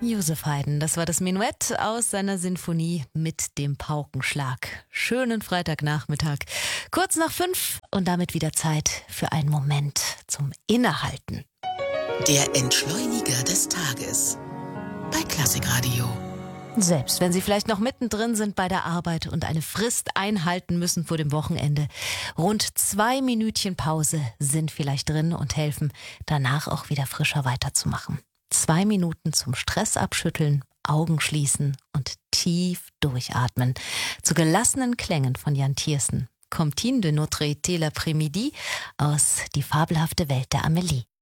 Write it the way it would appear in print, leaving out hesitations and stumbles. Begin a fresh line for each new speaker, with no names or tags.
Josef Haydn, das war das Menuett aus seiner Sinfonie mit dem Paukenschlag. Schönen Freitagnachmittag, kurz nach 5 und damit wieder Zeit für einen Moment zum Innehalten.
Der Entschleuniger des Tages bei Klassikradio.
Selbst wenn Sie vielleicht noch mittendrin sind bei der Arbeit und eine Frist einhalten müssen vor dem Wochenende. Rund 2 Minütchen Pause sind vielleicht drin und helfen, danach auch wieder frischer weiterzumachen. 2 Minuten zum Stress abschütteln, Augen schließen und tief durchatmen. Zu gelassenen Klängen von Jan Tiersen. Comptine de notre été l'après-midi aus Die fabelhafte Welt der Amélie.